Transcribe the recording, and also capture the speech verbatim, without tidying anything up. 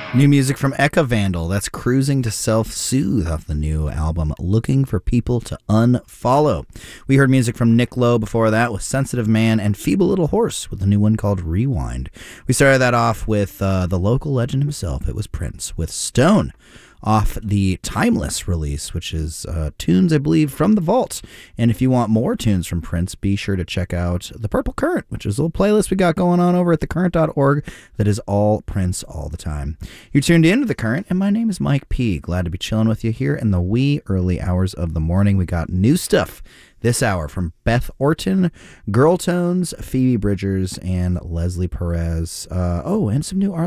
New music from Eka Vandal. That's Cruising to Self-Soothe off the new album Looking for People to Unfollow. We heard music from Nick Lowe before that with Sensitive Man and Feeble Little Horse with a new one called Rewind. We started that off with uh, the local legend himself. It was Prince with Stone off the Timeless release, which is uh, tunes, I believe, from the vault. And if you want more tunes from Prince, be sure to check out The Purple Current, which is a little playlist we got going on over at the current dot org that is all Prince all the time. You're tuned in to The Current, and my name is Mike P. Glad to be chilling with you here in the wee early hours of the morning. We got new stuff this hour from Beth Orton, Girl Tones, Phoebe Bridgers, and Leslie Perez. Uh, oh, and some new